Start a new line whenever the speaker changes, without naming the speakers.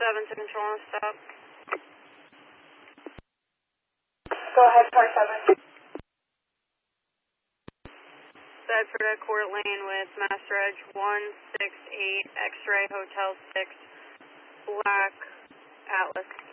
7 to control and stop.
Go ahead, car 7.
Bedford at Court Lane with Master Edge 168 X-Ray Hotel 6 Black Atlas.